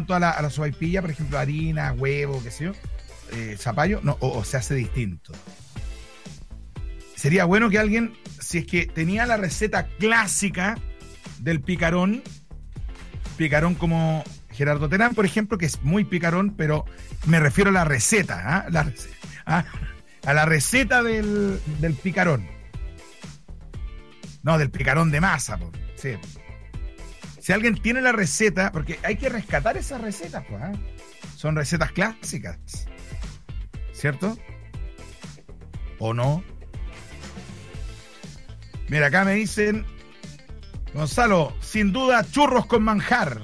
cuanto a la sopaipilla, por ejemplo, harina, huevo, qué sé yo, zapallo, no, o se hace distinto? Sería bueno que alguien, si es que tenía la receta clásica del picarón como Gerardo Terán, por ejemplo, que es muy picarón, pero me refiero a la receta, a la receta del picarón. No, del picarón de masa, pues. Sí. Si alguien tiene la receta, porque hay que rescatar esas recetas, pues, son recetas clásicas, ¿cierto? ¿O no? Mira, acá me dicen, Gonzalo, sin duda, churros con manjar.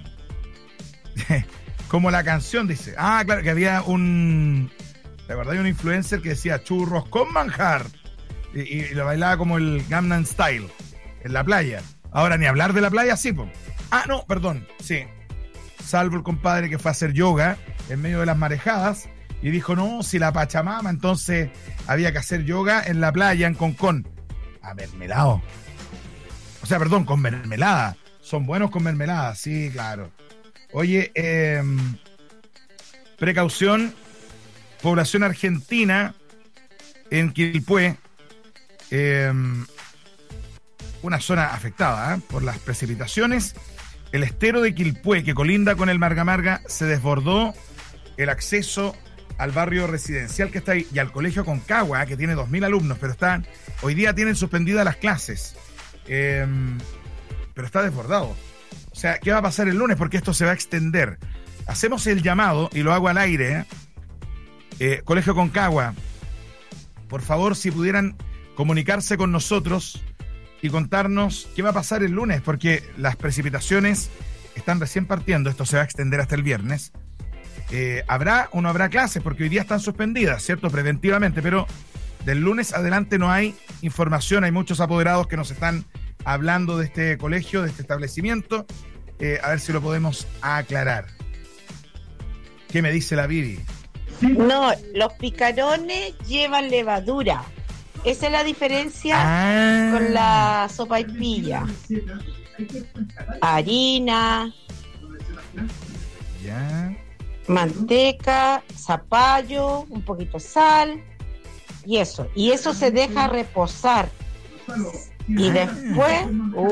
Como la canción dice. Ah, claro, que había ¿te acordás de un influencer que decía churros con manjar? Y lo bailaba como el Gangnam Style en la playa. Ahora ni hablar de la playa, sí, pues. Ah, no, perdón, sí. Salvo el compadre que fue a hacer yoga en medio de las marejadas y dijo, no, si la Pachamama, entonces había que hacer yoga en la playa, en Concón. A mermelado. O sea, perdón, con mermelada. Son buenos con mermelada, sí, claro. Oye, precaución, población argentina en Quilpué, una zona afectada por las precipitaciones. El estero de Quilpué, que colinda con el Marga Marga, se desbordó el acceso al barrio residencial que está ahí y al colegio Concagua, que tiene 2.000 alumnos, pero hoy día tienen suspendidas las clases. Pero está desbordado. O sea, ¿qué va a pasar el lunes? Porque esto se va a extender. Hacemos el llamado, y lo hago al aire, Colegio Concagua, por favor, si pudieran comunicarse con nosotros y contarnos qué va a pasar el lunes, porque las precipitaciones están recién partiendo, esto se va a extender hasta el viernes. ¿Habrá o no habrá clases? Porque hoy día están suspendidas, ¿cierto? Preventivamente, pero del lunes adelante no hay información, hay muchos apoderados que nos están hablando de este colegio, de este establecimiento, a ver si lo podemos aclarar. ¿Qué me dice la Vivi? No, los picarones llevan levadura. Esa es la diferencia con la sopaipilla. Harina, ya, manteca, zapallo, un poquito de sal y eso. Y eso se deja reposar. Y después,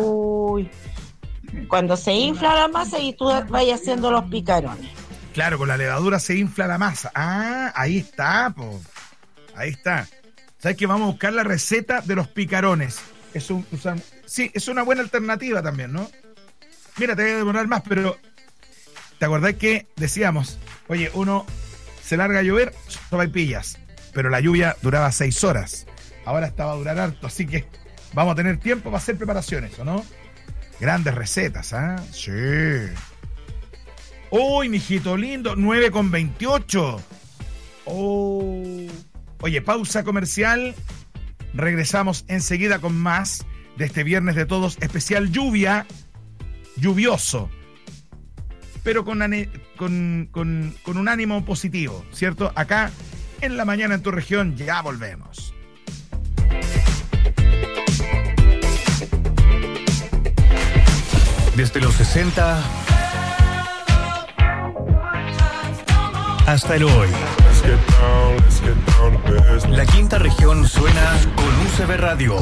cuando se infla la masa y tú vayas haciendo los picarones. Claro, con la levadura se infla la masa. Ah, ahí está, po. Ahí está. ¿Sabes que vamos a buscar la receta de los picarones? Sí, es una buena alternativa también, ¿no? Mira, te voy a demorar más, pero ¿te acordás que decíamos, oye, uno se larga a llover, sopaipillas, pero la lluvia duraba 6 horas. Ahora esta va a durar harto, así que vamos a tener tiempo para hacer preparaciones, ¿o no? Grandes recetas, ¿ah? Sí. ¡Uy, mijito lindo! 9:28. ¡Oh! Oye, pausa comercial. Regresamos enseguida con más de este Viernes de Todos, especial lluvia, lluvioso, pero con un ánimo positivo, ¿cierto? Acá en la mañana en tu región, ya volvemos. Desde los 60 hasta el hoy. La quinta región suena con UCB Radio.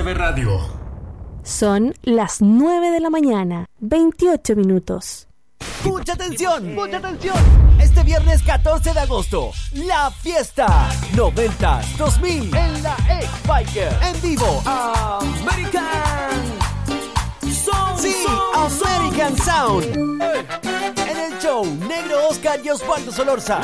Son las 9 de la mañana, 28 minutos. ¡Mucha atención! Este viernes 14 de agosto, la fiesta 90s 2000 en la X-Biker. En vivo, American Sound. Sí, American Sound. En el show, Negro Oscar y Osvaldo Solorza.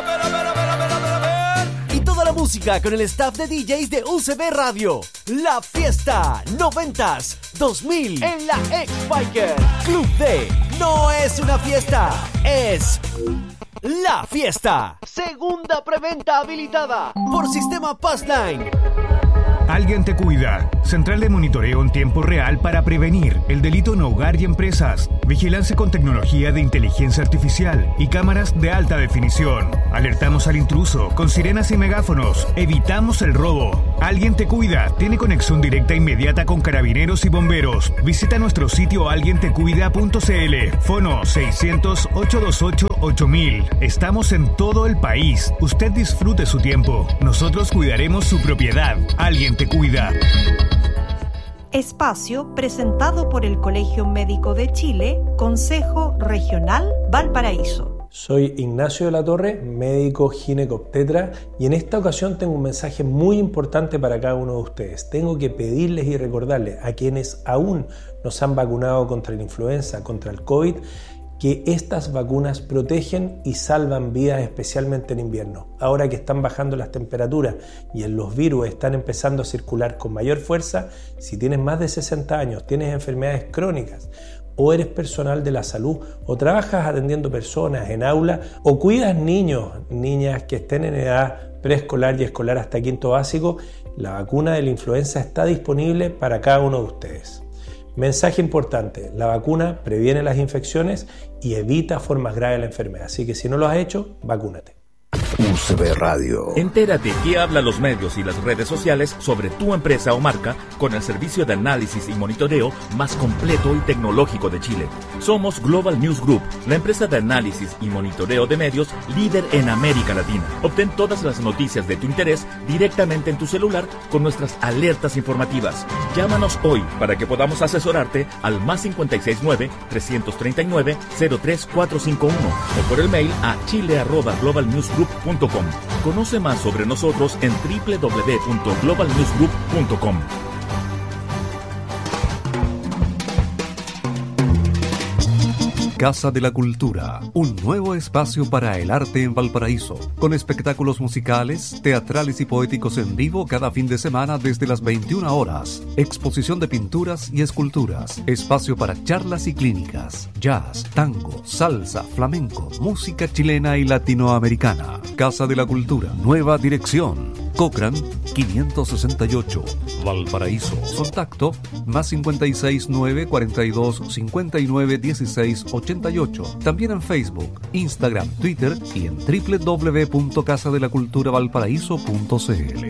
Y toda la música con el staff de DJs de UCB Radio. La fiesta 90s 2000 en la X-Biker. Club D. No es una fiesta, es la fiesta. Segunda preventa habilitada por Sistema Passline. Alguien te cuida. Central de monitoreo en tiempo real para prevenir el delito en hogar y empresas. Vigilancia con tecnología de inteligencia artificial y cámaras de alta definición. Alertamos al intruso con sirenas y megáfonos. Evitamos el robo. Alguien te cuida. Tiene conexión directa inmediata con carabineros y bomberos. Visita nuestro sitio alguientecuida.cl. Fono 600-828-8000. Estamos en todo el país. Usted disfrute su tiempo. Nosotros cuidaremos su propiedad. Alguien te cuida. Espacio presentado por el Colegio Médico de Chile, Consejo Regional Valparaíso. Soy Ignacio de la Torre, médico ginecobstetra, y en esta ocasión tengo un mensaje muy importante para cada uno de ustedes. Tengo que pedirles y recordarles a quienes aún no se han vacunado contra la influenza, contra el COVID, que estas vacunas protegen y salvan vidas, especialmente en invierno. Ahora que están bajando las temperaturas y los virus están empezando a circular con mayor fuerza, si tienes más de 60 años, tienes enfermedades crónicas, o eres personal de la salud, o trabajas atendiendo personas en aula, o cuidas niños, niñas que estén en edad preescolar y escolar hasta quinto básico, la vacuna de la influenza está disponible para cada uno de ustedes. Mensaje importante, la vacuna previene las infecciones y evita formas graves de la enfermedad, así que si no lo has hecho, vacúnate. UCB Radio. Entérate qué hablan los medios y las redes sociales sobre tu empresa o marca con el servicio de análisis y monitoreo más completo y tecnológico de Chile. Somos Global News Group, la empresa de análisis y monitoreo de medios líder en América Latina. Obtén todas las noticias de tu interés directamente en tu celular con nuestras alertas informativas. Llámanos hoy para que podamos asesorarte al +569-339-03451 o por el mail a chile@globalnewsgroup.com. Conoce más sobre nosotros en www.globalnewsgroup.com. Casa de la Cultura, un nuevo espacio para el arte en Valparaíso, con espectáculos musicales, teatrales y poéticos en vivo cada fin de semana desde las 21 horas, exposición de pinturas y esculturas, espacio para charlas y clínicas, jazz, tango, salsa, flamenco, música chilena y latinoamericana. Casa de la Cultura, nueva dirección, Cochrane 568, Valparaíso. Contacto +569 42 59 16 88. También en Facebook, Instagram, Twitter y en www.casadelaculturavalparaíso.cl.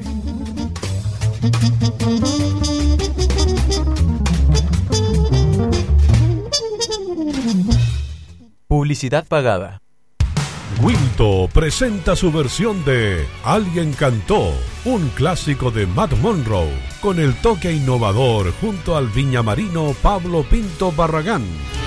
Publicidad pagada. Wilto presenta su versión de Alguien cantó, un clásico de Matt Monroe, con el toque innovador junto al viñamarino Pablo Pinto Barragán.